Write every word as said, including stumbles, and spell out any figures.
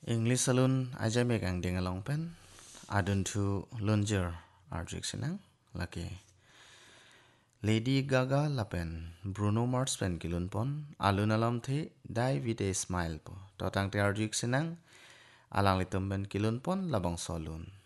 English salon aja megang dengalong pen adun tu lunger arjik senang laki Lady Gaga lapen Bruno Mars pen kilun pon alun alam the dai vide smile po totang te arjik senang alang litum pen kilun pon labang solun